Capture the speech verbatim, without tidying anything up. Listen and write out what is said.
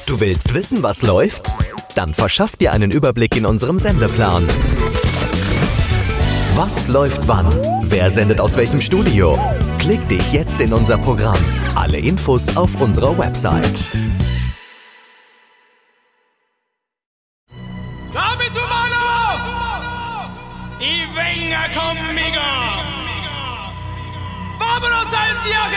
Du willst wissen, was läuft? Dann verschaff dir einen Überblick in unserem Sendeplan. Was läuft wann? Wer sendet aus welchem Studio? Klick dich jetzt in unser Programm. Alle Infos auf unserer Website. Capito mano! Y venga conmigo! ¡Vámonos al viaje!